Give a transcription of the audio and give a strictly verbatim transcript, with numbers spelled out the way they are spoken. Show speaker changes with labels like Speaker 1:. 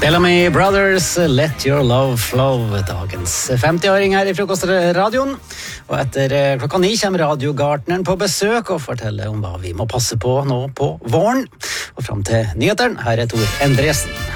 Speaker 1: Bellamy Brothers, Let Your Love Flow, dagens femti-åring her i Frokostradioen. Og etter klokka ni kommer radiogartneren på besøk og forteller om hva vi må passe på nå på våren. Og frem til nyheteren, her er Tor Endresen.